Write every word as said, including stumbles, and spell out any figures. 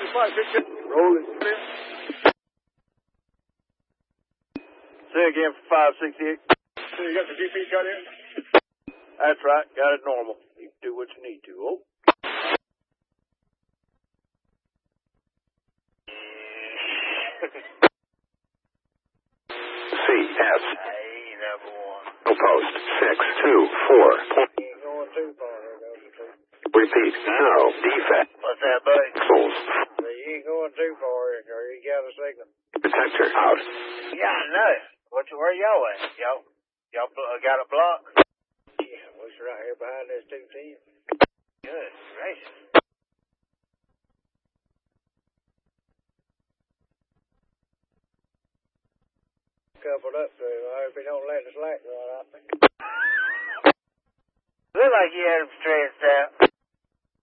five six six. Rolling. Say again for five sixty-eight. So you got the G P cut in? That's right. Got it normal. You can do what you need to. Oh. C S. Number one. Post six two four. You ain't going too far. There goes the two. Repeat. No defect. What's that, buddy? Pixels. You ain't going too far, or you got a signal. Detector out. Yeah, I know. What, where y'all at? Y'all, y'all got a block? Yeah, we're right here behind this two ten. Good gracious. Coupled up to him. I hope he don't let the slack right out. Look like you had him stretched out.